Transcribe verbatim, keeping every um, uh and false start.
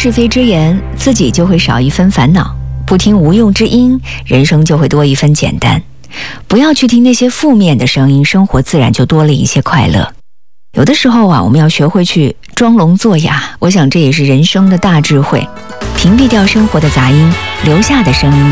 是非之言，自己就会少一分烦恼；不听无用之音，人生就会多一分简单。不要去听那些负面的声音，生活自然就多了一些快乐。有的时候啊，我们要学会去装聋作哑，我想这也是人生的大智慧。屏蔽掉生活的杂音，留下的声音